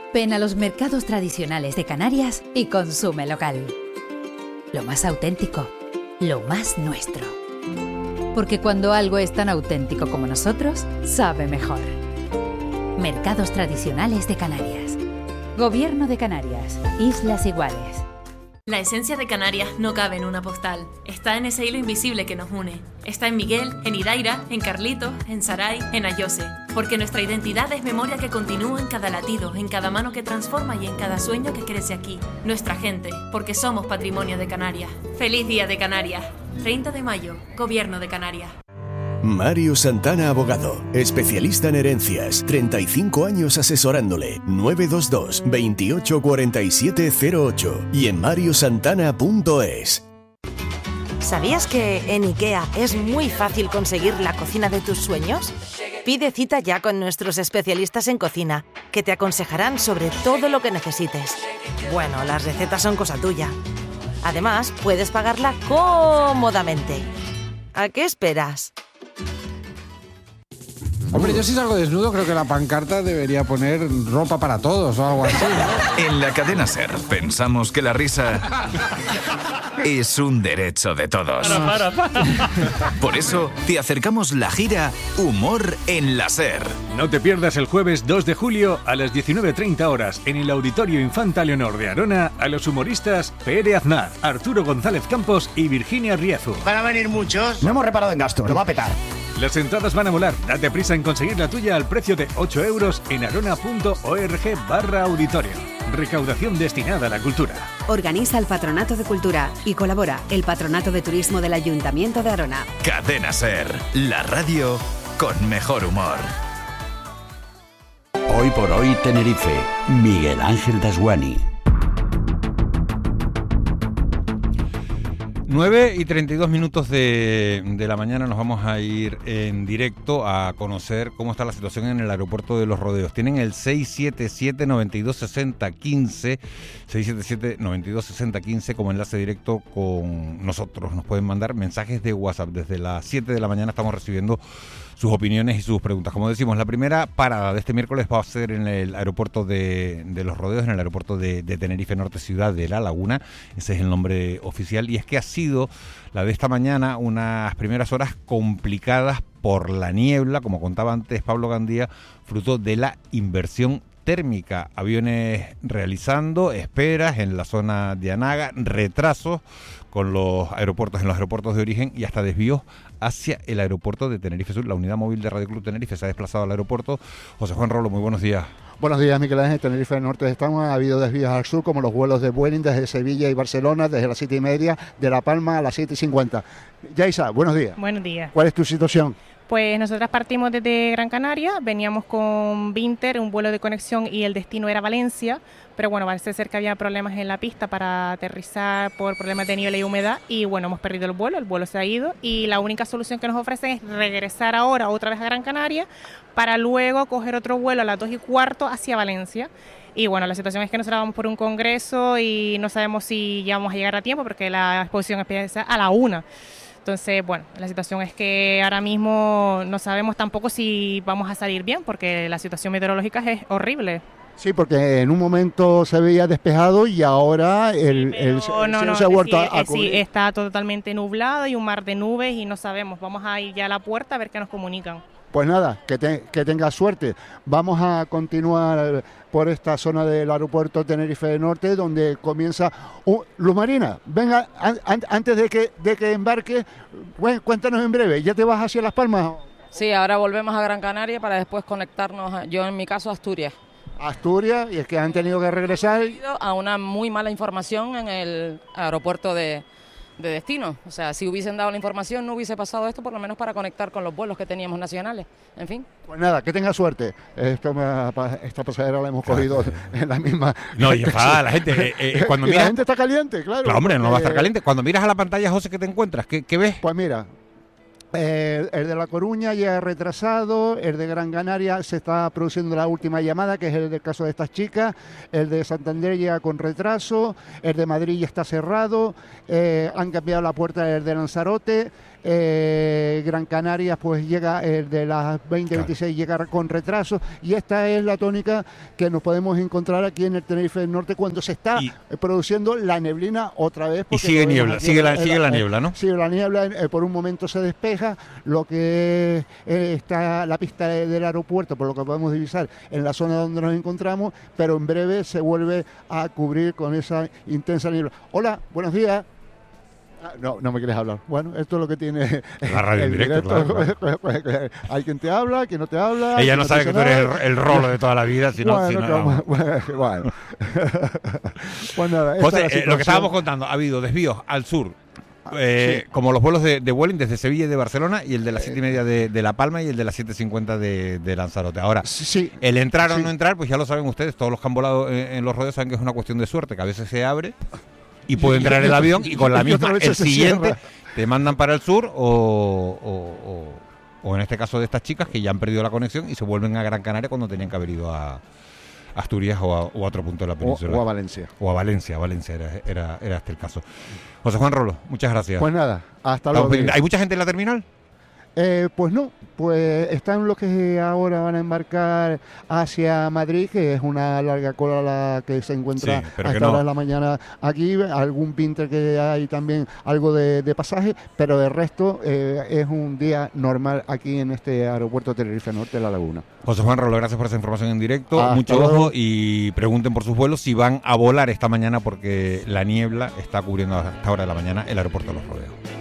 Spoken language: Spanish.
Ven a los mercados tradicionales de Canarias y consume local. Lo más auténtico, lo más nuestro. Porque cuando algo es tan auténtico como nosotros, sabe mejor. Mercados tradicionales de Canarias. Gobierno de Canarias. Islas Iguales. La esencia de Canarias no cabe en una postal. Está en ese hilo invisible que nos une. Está en Miguel, en Idaira, en Carlitos, en Saray, en Ayose. Porque nuestra identidad es memoria que continúa en cada latido, en cada mano que transforma y en cada sueño que crece aquí. Nuestra gente, porque somos patrimonio de Canarias. ¡Feliz Día de Canarias! 30 de mayo, Gobierno de Canarias. Mario Santana Abogado, especialista en herencias, 35 años asesorándole, 922 28 47 08 y en mariosantana.es. ¿Sabías que en IKEA es muy fácil conseguir la cocina de tus sueños? Pide cita ya con nuestros especialistas en cocina, que te aconsejarán sobre todo lo que necesites. Bueno, las recetas son cosa tuya. Además, puedes pagarla cómodamente. ¿A qué esperas? Hombre, yo si salgo desnudo creo que la pancarta debería poner ropa para todos o algo así, ¿no? En la cadena SER pensamos que la risa es un derecho de todos. Para. Por eso te acercamos la gira Humor en la SER. No te pierdas el jueves 2 de julio a las 19:30 horas en el Auditorio Infanta Leonor de Arona a los humoristas Pere Aznar, Arturo González Campos y Virginia Riezu. Van a venir muchos. No hemos reparado en gasto, lo va a petar. Las entradas van a volar. Date prisa en conseguir la tuya al precio de 8 euros en arona.org/auditorio. Recaudación destinada a la cultura. Organiza el Patronato de Cultura y colabora el Patronato de Turismo del Ayuntamiento de Arona. Cadena SER, la radio con mejor humor. Hoy por hoy Tenerife, Miguel Ángel Dasguani. 9:32 de la mañana nos vamos a ir en directo a conocer cómo está la situación en el aeropuerto de Los Rodeos. Tienen el 677-9260-15, 677-9260-15 como enlace directo con nosotros. Nos pueden mandar mensajes de WhatsApp. Desde las 7 de la mañana estamos recibiendo sus opiniones y sus preguntas. Como decimos, la primera parada de este miércoles va a ser en el aeropuerto de Los Rodeos, en el aeropuerto de Tenerife Norte, ciudad de La Laguna. Ese es el nombre oficial. Y es que ha sido la de esta mañana unas primeras horas complicadas por la niebla, como contaba antes Pablo Gandía, fruto de la inversión térmica. Aviones realizando esperas en la zona de Anaga, retrasos con los aeropuertos, en los aeropuertos de origen y hasta desvíos hacia el aeropuerto de Tenerife Sur. La unidad móvil de Radio Club Tenerife se ha desplazado al aeropuerto. José Juan Rolo, muy buenos días. Buenos días, Miguel Ángel. Tenerife Norte estamos. Ha habido desvíos al sur, como los vuelos de Vueling desde Sevilla y Barcelona, desde las 7:30, de La Palma a las 7:50. Yaisa, buenos días. Buenos días. ¿Cuál es tu situación? Pues nosotras partimos desde Gran Canaria, veníamos con Vinter, un vuelo de conexión y el destino era Valencia, pero bueno, parece ser que había problemas en la pista para aterrizar por problemas de niebla y humedad y bueno, hemos perdido el vuelo se ha ido y la única solución que nos ofrecen es regresar ahora otra vez a Gran Canaria para luego coger otro vuelo a las 2:15 hacia Valencia. Y bueno, la situación es que nosotros vamos por un congreso y no sabemos si ya vamos a llegar a tiempo porque la exposición empieza a la 1. Entonces, bueno, la situación es que ahora mismo no sabemos tampoco si vamos a salir bien porque la situación meteorológica es horrible. Sí, porque en un momento se veía despejado y ahora el cielo se ha vuelto a cubrir. Sí, está totalmente nublado y un mar de nubes y no sabemos. Vamos a ir ya a la puerta a ver qué nos comunican. Pues nada, que tengas suerte. Vamos a continuar por esta zona del aeropuerto Tenerife Norte, donde comienza Luz Marina. Venga, antes de que embarques, cuéntanos en breve. ¿Ya te vas hacia Las Palmas? Sí, ahora volvemos a Gran Canaria para después conectarnos, yo en mi caso, a Asturias. Asturias, y es que han tenido que regresar. A una muy mala información en el aeropuerto de destino. O sea, si hubiesen dado la información no hubiese pasado esto, por lo menos para conectar con los vuelos que teníamos nacionales. En fin. Pues nada, que tenga suerte. Esta pasadera la hemos cogido en la misma. No, y enfada la gente. Cuando la miras, gente está caliente, claro. Claro, hombre, no va a estar caliente. Cuando miras a la pantalla, José, ¿qué te encuentras? ¿Qué ves? Pues mira, el de La Coruña ya es retrasado, el de Gran Canaria se está produciendo la última llamada, que es el del caso de estas chicas, el de Santander ya con retraso, el de Madrid ya está cerrado, han cambiado la puerta del de Lanzarote, Gran Canarias pues llega de las 20-26 llega con retraso, y esta es la tónica que nos podemos encontrar aquí en el Tenerife del Norte cuando se está produciendo la neblina otra vez. Y sigue niebla, sigue la niebla, ¿no? Sigue la niebla, por un momento se despeja lo que está la pista del aeropuerto, por lo que podemos divisar en la zona donde nos encontramos, pero en breve se vuelve a cubrir con esa intensa niebla. Hola, buenos días. No me quieres hablar. Bueno, esto es lo que tiene la radio en directo. Claro. Hay quien te habla, quien no te habla. Ella no sabe que tú eres el rolo de toda la vida, bueno. Pues nada, José, lo que estábamos contando, ha habido desvíos al sur, sí, como los vuelos de Vueling desde Sevilla y de Barcelona, y el de las 7:30 de La Palma y el de las 7:50 de Lanzarote. Ahora, el entrar o no entrar, pues ya lo saben ustedes, todos los que han volado en los rodeos saben que es una cuestión de suerte, que a veces se abre y puede entrar el avión y con la misma, el siguiente, te mandan para el sur o en este caso de estas chicas que ya han perdido la conexión y se vuelven a Gran Canaria cuando tenían que haber ido a Asturias o a otro punto de la península. O a Valencia. O a Valencia era este el caso. José Juan Rolo, muchas gracias. Pues nada, hasta luego. ¿Hay mucha gente en la terminal? Pues no, pues están los que ahora van a embarcar hacia Madrid, que es una larga cola la que se encuentra a esta hora de la mañana aquí, algún pinter que hay también algo de pasaje, pero de resto es un día normal aquí en este aeropuerto Tenerife Norte de La Laguna. José Juan Rolo, gracias por esa información en directo, mucho ojo y pregunten por sus vuelos si van a volar esta mañana porque la niebla está cubriendo a esta hora de la mañana el aeropuerto de Los Rodeos.